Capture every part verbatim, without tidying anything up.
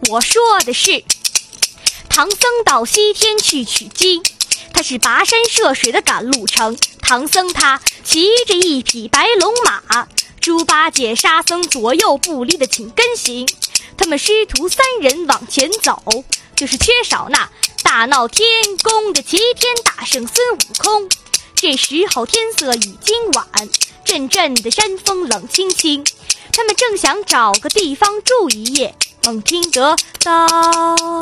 我说的是唐僧到西天去取经，他是跋山涉水的赶路程。唐僧他骑着一匹白龙马，猪八戒沙僧左右不离的紧跟行。他们师徒三人往前走，就是缺少那大闹天宫的齐天大圣孙悟空。这时候天色已经晚，阵阵的山风冷清清，他们正想找个地方住一夜，猛听得当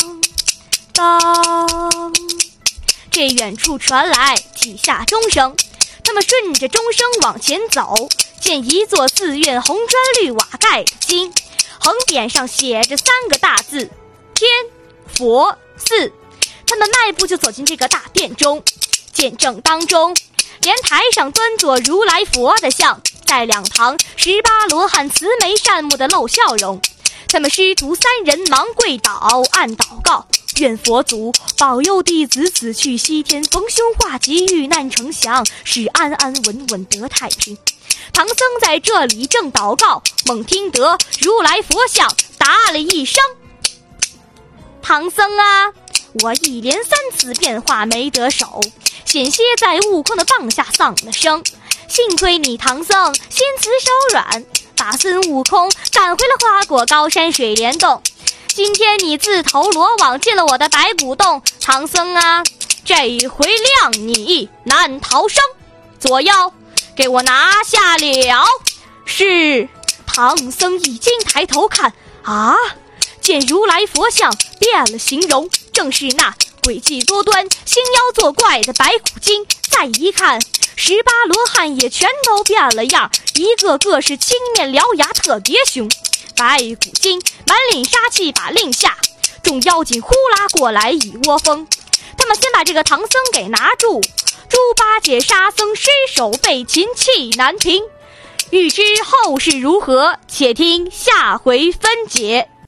当，这远处传来几下钟声。他们顺着钟声往前走，见一座寺院红砖绿瓦盖的金，横匾上写着三个大字天佛寺。他们迈步就走进这个大殿中，见正当中莲台上端坐如来佛的像，在两旁十八罗汉慈眉善目的露笑容。他们师徒三人忙跪倒，暗祷告，愿佛祖保佑弟子此去西天逢凶化吉，遇难成祥，使安安稳稳得太平。唐僧在这里正祷告，猛听得如来佛像答了一声：唐僧啊，我一连三次变化没得手，险些在悟空的棒下丧了生，幸亏你唐僧心慈手软，把孙悟空赶回了花果高山水帘洞。今天你自投罗网进了我的白骨洞，唐僧啊，这回谅你难逃生。左右给我拿下了。是。唐僧一惊抬头看，啊，见如来佛像变了形容，正是那诡计多端兴妖作怪的白骨精。再一看，十八罗汉也全都变了样，一个个是青面獠牙，特别凶。白骨精满脸杀气把令下，众妖精呼啦过来一窝蜂。他们先把这个唐僧给拿住，猪八戒沙僧失手被擒，气难平。欲知后事如何，且听下回分解。